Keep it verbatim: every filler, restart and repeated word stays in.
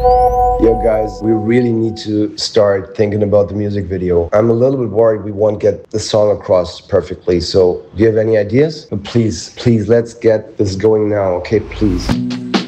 Yo, guys, we really need to start thinking about the music video. I'm a little bit worried we won't get the song across perfectly. So, do you have any ideas? But please, please, let's get this going now, okay? Please.